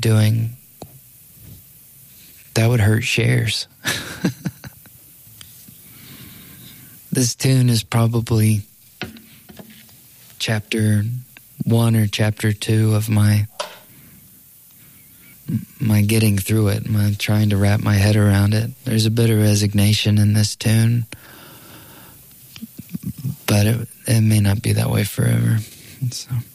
doing, that would hurt shares. This tune is probably chapter 1 or chapter 2 of my getting through it, my trying to wrap my head around it. There's a bit of resignation in this tune, but it may not be that way forever. So